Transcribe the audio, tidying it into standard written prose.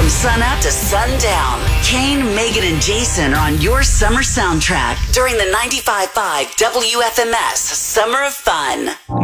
From sunup to sundown, Kane, Megan, and Jason are on your summer soundtrack during the 95.5 WFMS Summer of Fun.